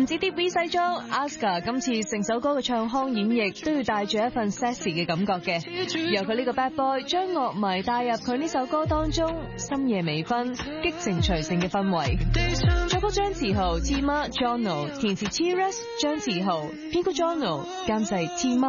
唔止啲 V 西裝 ，Aska 今次成首歌嘅唱腔演繹都要帶住一份 sexy 嘅感覺嘅。由佢呢個 bad boy 將樂迷帶入佢呢首歌當中，深夜微醺、激情隨性嘅氛圍。作曲張志豪 ，Tima Jono 填詞 T-Rex 張志豪，編曲 Jono 監製 Tima。